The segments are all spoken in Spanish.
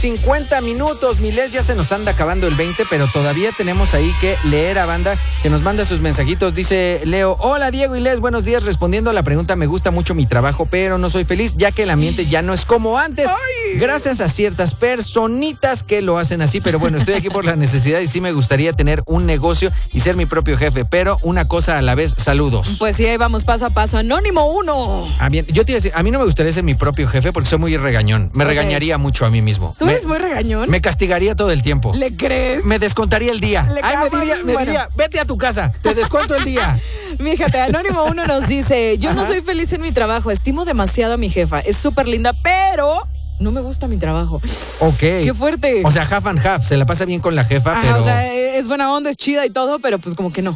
50 minutos, Miles, ya se nos anda acabando el 20, pero todavía tenemos ahí que leer a banda que nos manda sus mensajitos. Dice Leo: hola Diego y Les, buenos días. Respondiendo a la pregunta, me gusta mucho mi trabajo, pero no soy feliz ya que el ambiente ya no es como antes. Gracias a ciertas personitas que lo hacen así, pero bueno, estoy aquí por la necesidad y sí me gustaría tener un negocio y ser mi propio jefe, pero una cosa a la vez. Saludos. Pues sí, ahí vamos paso a paso. Anónimo 1. Bien, yo te iba a decir, a mí no me gustaría ser mi propio jefe porque soy muy regañón. Me regañaría mucho a mí mismo. ¿Tú eres muy regañón? Me castigaría todo el tiempo. ¿Le crees? Me descontaría el día. Me diría, vete a tu casa, te descuento el día. Fíjate, Anónimo 1 nos dice: yo no soy feliz en mi trabajo, estimo demasiado a mi jefa, es súper linda, pero no me gusta mi trabajo. Ok. Qué fuerte. O sea, half and half, se la pasa bien con la jefa, pero... O sea, es buena onda, es chida y todo, pero pues como que no.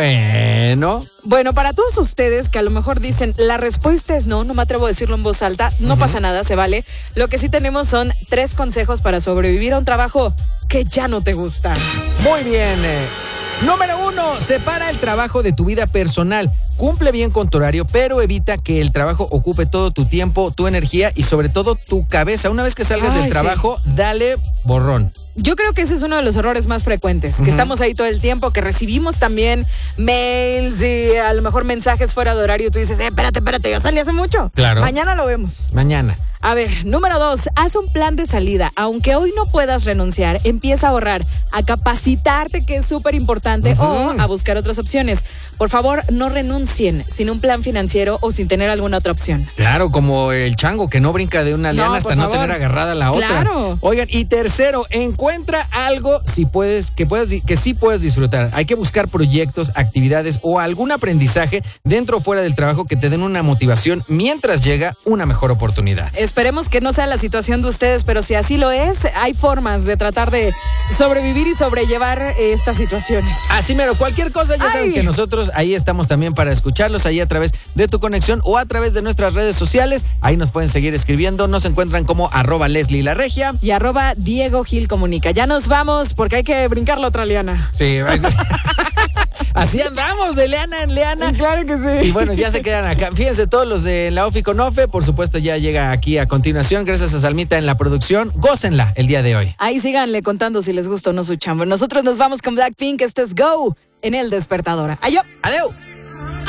Bueno, para todos ustedes que a lo mejor dicen, la respuesta es no me atrevo a decirlo en voz alta, no pasa nada, se vale. Lo que sí tenemos son 3 consejos para sobrevivir a un trabajo que ya no te gusta. Muy bien. Número 1, separa el trabajo de tu vida personal. Cumple bien con tu horario, pero evita que el trabajo ocupe todo tu tiempo, tu energía y sobre todo tu cabeza. Una vez que salgas del trabajo, dale borrón. Yo creo que ese es uno de los errores más frecuentes, que estamos ahí todo el tiempo, que recibimos también mails y a lo mejor mensajes fuera de horario. Tú dices, espérate, yo salí hace mucho. Claro. Mañana lo vemos. Mañana. A ver, número 2, haz un plan de salida. Aunque hoy no puedas renunciar, empieza a ahorrar, a capacitarte, que es súper importante, o a buscar otras opciones. Por favor, no renuncien sin un plan financiero o sin tener alguna otra opción. Claro, como el chango que no brinca de una liana hasta no tener agarrada la otra. Claro. Oigan, y tercero, encuentra algo que sí puedes disfrutar. Hay que buscar proyectos, actividades o algún aprendizaje dentro o fuera del trabajo que te den una motivación mientras llega una mejor oportunidad. Esperemos que no sea la situación de ustedes, pero si así lo es, hay formas de tratar de sobrevivir y sobrellevar estas situaciones. Así mero, cualquier cosa, ya saben que nosotros ahí estamos también para escucharlos, ahí a través de tu conexión o a través de nuestras redes sociales. Ahí nos pueden seguir escribiendo, nos encuentran como @LeslieLaRegia y @Diego Gil Comunica. Ya nos vamos porque hay que brincar la otra liana. Sí, así andamos de liana en liana. Claro que sí. Y bueno, ya se quedan acá. Fíjense, todos los de la OFI con OFE, por supuesto, ya llega aquí a continuación, gracias a Salmita en la producción. Gócenla el día de hoy. Ahí síganle contando si les gusta o no su chamba. Nosotros nos vamos con Blackpink. Esto es Go en El Despertador. Adiós. Adiós.